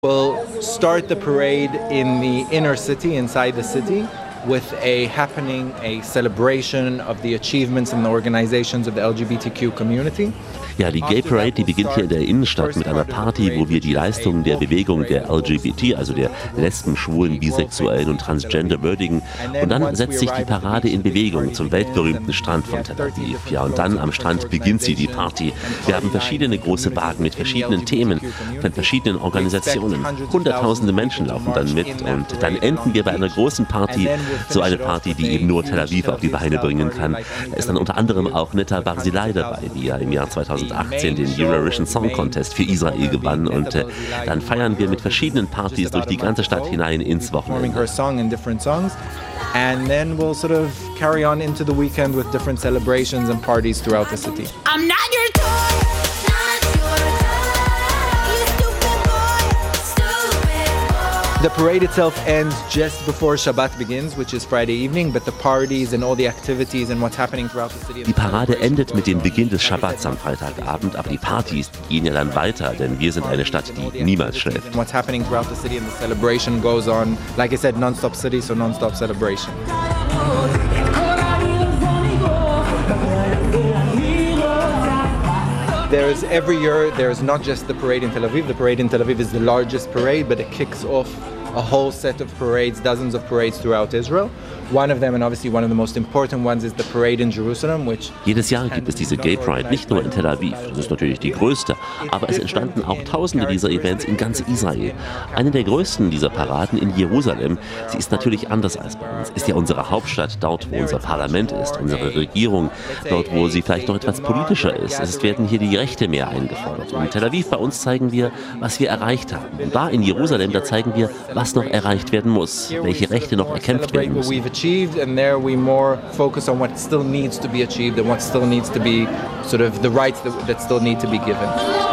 We'll start the parade in the inner city, inside the city, with a celebration of the achievements and the organizations of the LGBTQ community. Ja, die Gay Parade, die beginnt hier in der Innenstadt mit einer Party, wo wir die Leistungen der Bewegung der LGBT, also der Lesben, Schwulen, Bisexuellen und Transgender würdigen. Und dann setzt sich die Parade in Bewegung zum weltberühmten Strand von Tel Aviv. Ja, und dann am Strand beginnt sie, die Party. Wir haben verschiedene große Wagen mit verschiedenen Themen von verschiedenen Organisationen. Hunderttausende Menschen laufen dann mit und dann enden wir bei einer großen Party. So eine Party, die eben nur Tel Aviv auf die Beine bringen kann. Da ist dann unter anderem auch Netta Barzilai dabei, die ja im Jahr 2018 den Eurovision Song Contest für Israel gewann. Und dann feiern wir mit verschiedenen Partys durch die ganze Stadt hinein ins Wochenende. And then we'll sort of carry on into the weekend with different celebrations and parties throughout the city. I'm not your toy. The parade itself ends just before Shabbat begins, which is Friday evening, but the parties and all the activities and what's happening throughout the city. Die Parade endet mit dem Beginn des Schabbats am Freitagabend, aber die Partys gehen ja dann weiter, denn wir sind eine Stadt, die niemals schläft. What's happening throughout the city and the celebration goes on, like I said, non-stop city, so non-stop celebration. Every year, there's not just the parade in Tel Aviv. The parade in Tel Aviv is the largest parade, but it kicks off a whole set of parades, dozens of parades throughout Israel. One of them, and obviously one of the most important ones, is the parade in Jerusalem, which jedes Jahr gibt es diese Gay Pride, nicht nur in Tel Aviv, das ist natürlich die größte, aber es entstanden auch tausende dieser Events in ganz Israel. Eine der größten dieser Paraden in Jerusalem, sie ist natürlich anders als bei uns, ist ja unsere Hauptstadt, dort wo unser Parlament ist, unsere Regierung, dort wo sie vielleicht noch etwas politischer ist. Es werden hier die Rechte mehr eingefordert. Und in Tel Aviv bei uns zeigen wir, was wir erreicht haben. Und da in Jerusalem, da zeigen wir, was noch erreicht werden muss, welche Rechte noch erkämpft werden müssen. And there we more focus on what still needs to be achieved and what still needs to be sort of the rights that still need to be given.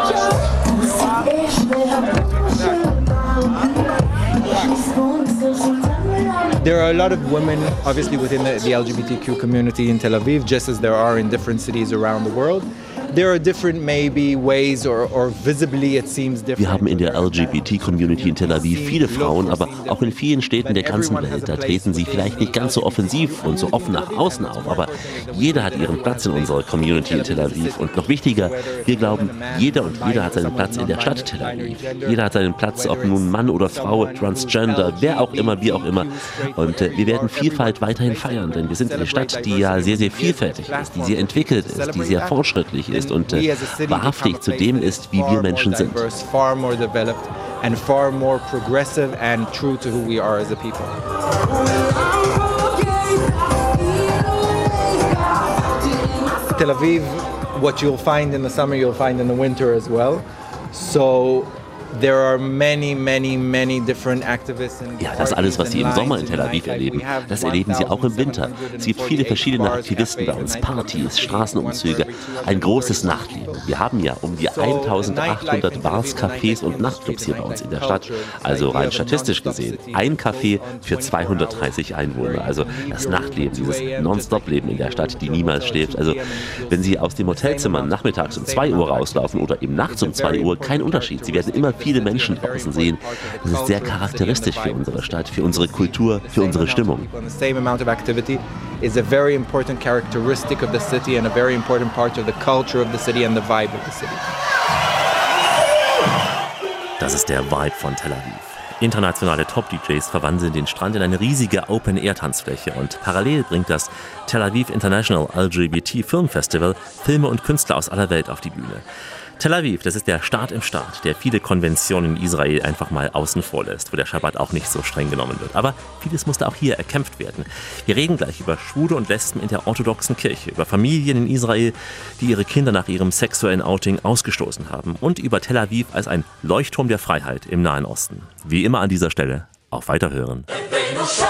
There are a lot of women, obviously, within the LGBTQ community in Tel Aviv, just as there are in different cities around the world. There are different maybe ways or visibly it seems different. Wir haben in der LGBT-Community in Tel Aviv viele Frauen, aber auch in vielen Städten der ganzen Welt. Da treten sie vielleicht nicht ganz so offensiv und so offen nach außen auf, aber jeder hat ihren Platz in unserer Community in Tel Aviv. Und noch wichtiger, wir glauben, jeder hat seinen Platz in der Stadt Tel Aviv. Jeder hat seinen Platz, ob nun Mann oder Frau, Transgender, wer auch immer, wie auch immer. Und wir werden Vielfalt weiterhin feiern, denn wir sind eine Stadt, die ja sehr, sehr vielfältig ist, die sehr entwickelt ist, die sehr fortschrittlich ist und wahrhaftig zu dem ist, wie wir Menschen sind. And far more progressive and true to who we are as a people. Tel Aviv, what you'll find in the summer, you'll find in the winter as well. So there are many different activists. Ja, das alles, was Sie im Sommer in Tel Aviv erleben, das erleben Sie auch im Winter. Es gibt viele verschiedene Aktivisten bei uns, Partys, Straßenumzüge, ein großes Nachtleben. Wir haben ja um die 1800 Bars, Cafés und Nachtclubs hier bei uns in der Stadt. Also rein statistisch gesehen, ein Café für 230 Einwohner. Also das Nachtleben, dieses Non-Stop-Leben in der Stadt, die niemals schläft. Also wenn Sie aus dem Hotelzimmer nachmittags um 2 Uhr rauslaufen oder eben nachts um 2 Uhr, kein Unterschied. Sie werden immer viele Menschen draußen sehen. Das ist sehr charakteristisch für unsere Stadt, für unsere Kultur, für unsere Stimmung. The same amount of activity is a very important characteristic of the city and a very important part of the culture of the city and the vibe of the city. Das ist der Vibe von Tel Aviv. Internationale Top-DJs verwandeln den Strand in eine riesige Open-Air-Tanzfläche und parallel bringt das Tel Aviv International LGBT Film Festival Filme und Künstler aus aller Welt auf die Bühne. Tel Aviv, das ist der Staat im Staat, der viele Konventionen in Israel einfach mal außen vor lässt, wo der Schabbat auch nicht so streng genommen wird. Aber vieles musste auch hier erkämpft werden. Wir reden gleich über Schwule und Lesben in der orthodoxen Kirche, über Familien in Israel, die ihre Kinder nach ihrem sexuellen Outing ausgestoßen haben und über Tel Aviv als ein Leuchtturm der Freiheit im Nahen Osten. Wie immer an dieser Stelle, auf Weiterhören.